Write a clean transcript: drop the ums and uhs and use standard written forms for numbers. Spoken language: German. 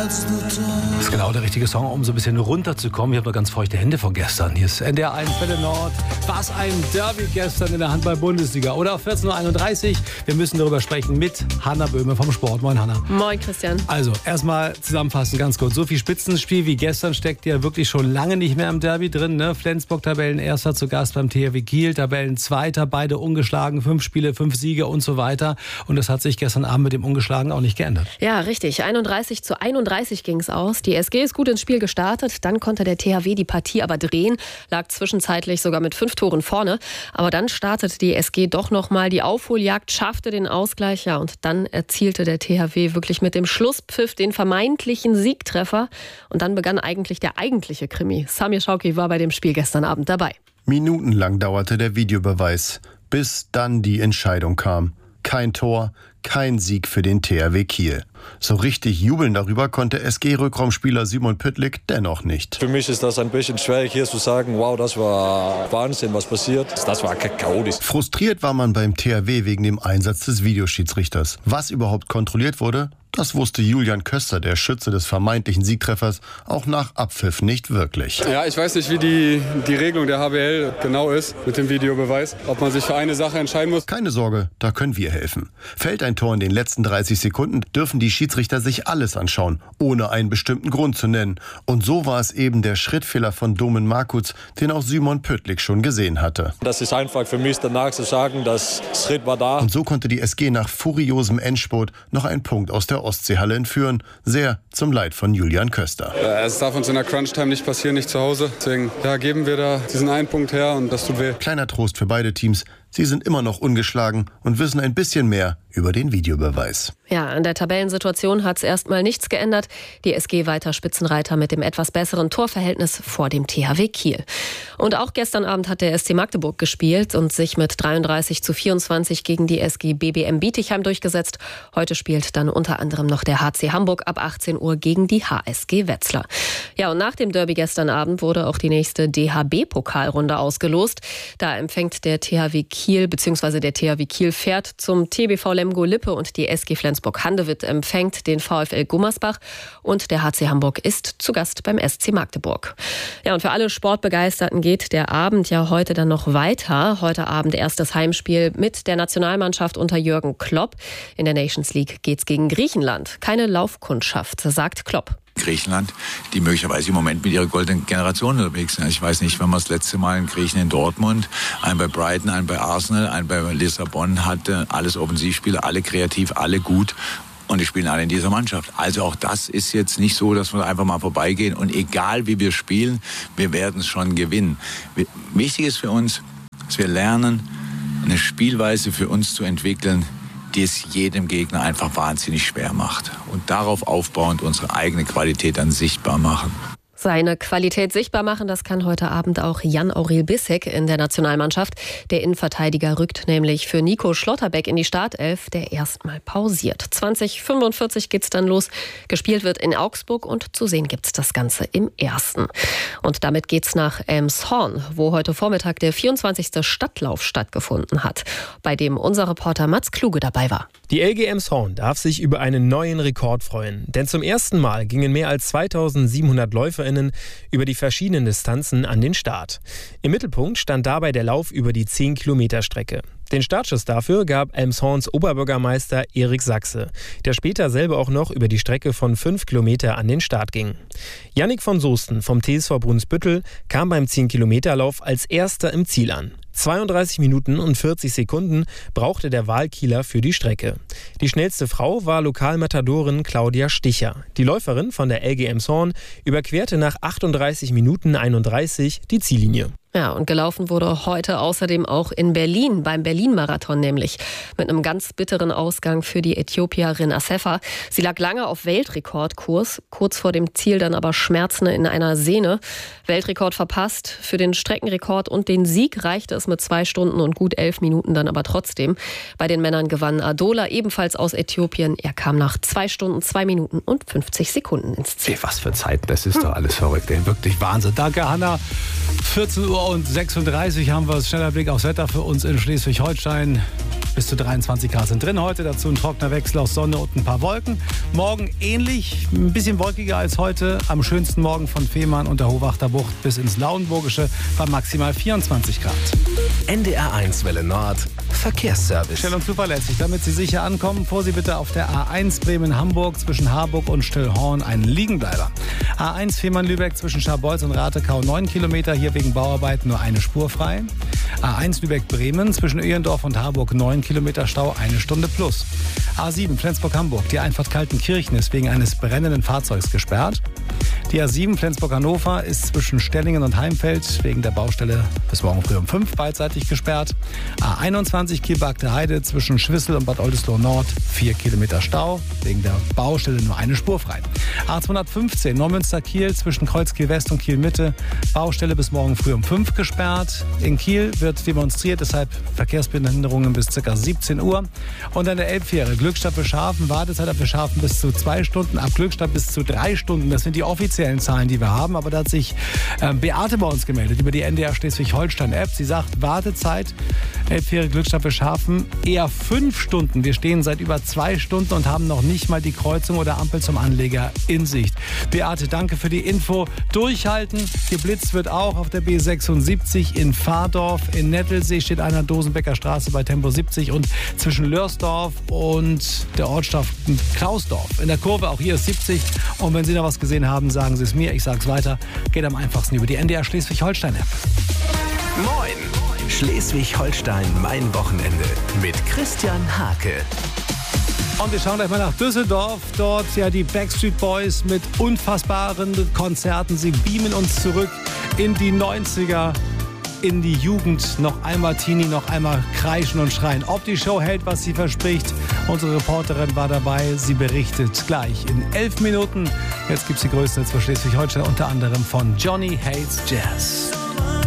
Das ist genau der richtige Song, um so ein bisschen runterzukommen. Ich habe noch ganz feuchte Hände von gestern. Hier ist NDR 1 Welle Nord. Was ein Derby gestern in der Handball-Bundesliga. Oder auf 14.31 Uhr. Wir müssen darüber sprechen mit Hanna Böhme vom Sport. Moin, Hanna. Moin, Christian. Also, erstmal zusammenfassen, ganz kurz. So viel Spitzenspiel wie gestern steckt ja wirklich schon lange nicht mehr im Derby drin. Ne? Flensburg Tabellenerster zu Gast beim THW Kiel. Tabellenzweiter, beide ungeschlagen. 5 Spiele, 5 Siege und so weiter. Und das hat sich gestern Abend mit dem Ungeschlagen auch nicht geändert. Ja, richtig. 31:31 ging es aus. Die SG ist gut ins Spiel gestartet. Dann konnte der THW die Partie aber drehen. Lag zwischenzeitlich sogar mit 5 Toren vorne. Aber dann startete die SG doch nochmal die Aufholjagd, schaffte den Ausgleich. Ja, und dann erzielte der THW wirklich mit dem Schlusspfiff den vermeintlichen Siegtreffer. Und dann begann eigentlich der eigentliche Krimi. Samir Schauki war bei dem Spiel gestern Abend dabei. Minutenlang dauerte der Videobeweis, bis dann die Entscheidung kam. Kein Tor, kein Sieg für den THW Kiel. So richtig jubeln darüber konnte SG-Rückraumspieler Simon Püttlik dennoch nicht. Für mich ist das ein bisschen schwierig hier zu sagen, wow, das war Wahnsinn, was passiert. Das war chaotisch. Frustriert war man beim THW wegen dem Einsatz des Videoschiedsrichters. Was überhaupt kontrolliert wurde, das wusste Julian Köster, der Schütze des vermeintlichen Siegtreffers, auch nach Abpfiff nicht wirklich. Ja, ich weiß nicht, wie die Regelung der HBL genau ist mit dem Videobeweis. Ob man sich für eine Sache entscheiden muss. Keine Sorge, da können wir helfen. Fällt ein Tor in den letzten 30 Sekunden, dürfen die Schiedsrichter sich alles anschauen, ohne einen bestimmten Grund zu nennen. Und so war es eben der Schrittfehler von Domen Markuc, den auch Simon Püttlik schon gesehen hatte. Das ist einfach für mich danach zu sagen, das Schritt war da. Und so konnte die SG nach furiosem Endspurt noch einen Punkt aus der Ostseehalle entführen. Sehr zum Leid von Julian Köster. Es darf uns in der Crunch-Time nicht passieren, nicht zu Hause. Deswegen geben wir da diesen einen Punkt her und das tut weh. Kleiner Trost für beide Teams. Sie sind immer noch ungeschlagen und wissen ein bisschen mehr über den Videobeweis. Ja, an der Tabellensituation hat es erstmal nichts geändert. Die SG weiter Spitzenreiter mit dem etwas besseren Torverhältnis vor dem THW Kiel. Und auch gestern Abend hat der SC Magdeburg gespielt und sich mit 33:24 gegen die SG BBM Bietigheim durchgesetzt. Heute spielt dann unter anderem noch der HC Hamburg ab 18 Uhr gegen die HSG Wetzlar. Ja, und nach dem Derby gestern Abend wurde auch die nächste DHB-Pokalrunde ausgelost. Da empfängt der THW Kiel, beziehungsweise der THW Kiel fährt zum TBV Lemgo Lippe und die SG Flensburg-Handewitt empfängt den VfL Gummersbach und der HC Hamburg ist zu Gast beim SC Magdeburg. Ja, und für alle Sportbegeisterten geht der Abend ja heute dann noch weiter. Heute Abend erstes Heimspiel mit der Nationalmannschaft unter Jürgen Klopp. In der Nations League geht's gegen Griechenland. Keine Laufkundschaft, sagt Klopp. Griechenland, die möglicherweise im Moment mit ihrer goldenen Generation unterwegs sind. Ich weiß nicht, wann man das letzte Mal einen Griechen in Dortmund, einen bei Brighton, einen bei Arsenal, einen bei Lissabon hatte. Alles Offensivspieler, alle kreativ, alle gut. Und die spielen alle in dieser Mannschaft. Also auch das ist jetzt nicht so, dass wir einfach mal vorbeigehen. Und egal wie wir spielen, wir werden es schon gewinnen. Wichtig ist für uns, dass wir lernen, eine Spielweise für uns zu entwickeln, die es jedem Gegner einfach wahnsinnig schwer macht. Und darauf aufbauend unsere eigene Qualität dann sichtbar machen. Seine Qualität sichtbar machen, das kann heute Abend auch Jan-Aurel Bissek in der Nationalmannschaft. Der Innenverteidiger rückt nämlich für Nico Schlotterbeck in die Startelf, der erstmal pausiert. 20:45 geht's dann los. Gespielt wird in Augsburg und zu sehen gibt's das Ganze im Ersten. Und damit geht's nach Elmshorn, wo heute Vormittag der 24. Stadtlauf stattgefunden hat, bei dem unser Reporter Mats Kluge dabei war. Die LG Elmshorn darf sich über einen neuen Rekord freuen. Denn zum ersten Mal gingen mehr als 2700 LäuferInnen über die verschiedenen Distanzen an den Start. Im Mittelpunkt stand dabei der Lauf über die 10-Kilometer-Strecke. Den Startschuss dafür gab Elmshorns Oberbürgermeister Erik Sachse, der später selber auch noch über die Strecke von 5 Kilometer an den Start ging. Jannik von Soesten vom TSV Brunsbüttel kam beim 10-Kilometer-Lauf als erster im Ziel an. 32 Minuten und 40 Sekunden brauchte der Wahlkieler für die Strecke. Die schnellste Frau war Lokalmatadorin Claudia Sticher. Die Läuferin von der LG Elmshorn überquerte nach 38 Minuten 31 die Ziellinie. Ja, und gelaufen wurde heute außerdem auch in Berlin, beim Berlin-Marathon nämlich. Mit einem ganz bitteren Ausgang für die Äthiopierin Assefa. Sie lag lange auf Weltrekordkurs, kurz vor dem Ziel dann aber Schmerzen in einer Sehne. Weltrekord verpasst. Für den Streckenrekord und den Sieg reichte es mit 2 Stunden und gut 11 Minuten dann aber trotzdem. Bei den Männern gewann Adola, ebenfalls aus Äthiopien. Er kam nach 2 Stunden, 2 Minuten und 50 Sekunden ins Ziel. Ey, was für Zeiten, das ist doch alles verrückt. Ey. Wirklich Wahnsinn. Danke, Hanna. 14:36 Uhr haben wir es. Schneller Blick aufs Wetter für uns in Schleswig-Holstein. bis zu 23 Grad sind drin heute. Dazu ein trockener Wechsel aus Sonne und ein paar Wolken. Morgen ähnlich, ein bisschen wolkiger als heute. Am schönsten Morgen von Fehmarn und der Hohwachter Bucht bis ins Lauenburgische bei maximal 24 Grad. NDR 1 Welle Nord, Verkehrsservice. Schnell und zuverlässig. Damit Sie sicher ankommen, fuhr Sie bitte auf der A1 Bremen-Hamburg zwischen Harburg und Stillhorn einen Liegenbleiber. A1 Fehmarn-Lübeck zwischen Scharbeutz und Ratekau 9 Kilometer, hier wegen Bauarbeiten nur eine Spur frei. A1 Lübeck-Bremen zwischen Öhrendorf und Harburg 9 Kilometer Stau, 1 Stunde plus. A7 Flensburg-Hamburg, die Einfahrt Kaltenkirchen ist wegen eines brennenden Fahrzeugs gesperrt. Die A7 Flensburg-Hannover ist zwischen Stellingen und Heimfeld wegen der Baustelle bis morgen früh um 5 beidseitig gesperrt. A21 Kiel-Bagde Heide zwischen Schwissel und Bad Oldesloe Nord 4 Kilometer Stau, wegen der Baustelle nur eine Spur frei. A215 Neumünster-Kiel zwischen Kreuzkiel-West und Kiel-Mitte, Baustelle bis morgen früh um 5 gesperrt. In Kiel wird demonstriert, deshalb Verkehrsbehinderungen bis ca. 17 Uhr. Und an der Elbfähre Glückstadt-Beschafen, Wartezeit ab Beschafen bis zu 2 Stunden, ab Glückstadt bis zu 3 Stunden. Das sind die offiziellen Zahlen, die wir haben. Aber da hat sich Beate bei uns gemeldet über die NDR Schleswig-Holstein-App. Sie sagt, Wartezeit, Elbfähre Glückstadt-Beschafen, eher 5 Stunden. Wir stehen seit über 2 Stunden und haben noch nicht mal die Kreuzung oder Ampel zum Anleger in Sicht. Beate, danke für die Info. Durchhalten. Geblitzt wird auch auf der B76 in Fahrdorf. In Nettelsee steht einer Dosenbecker Straße bei Tempo 70 und zwischen Lörsdorf und der Ortschaft Krausdorf. In der Kurve auch hier ist 70. Und wenn Sie noch was gesehen haben, sagen Sie es mir. Ich sage es weiter. Geht am einfachsten über die NDR Schleswig-Holstein-App. Moin! Schleswig-Holstein, mein Wochenende mit Christian Hake. Und wir schauen gleich mal nach Düsseldorf. Dort ja die Backstreet Boys mit unfassbaren Konzerten. Sie beamen uns zurück in die 90er, in die Jugend. Noch einmal Teenie, noch einmal kreischen und schreien. Ob die Show hält, was sie verspricht. Unsere Reporterin war dabei. Sie berichtet gleich in 11 Minuten. Jetzt gibt es die größten für Schleswig-Holstein, unter anderem von Johnny Hates Jazz.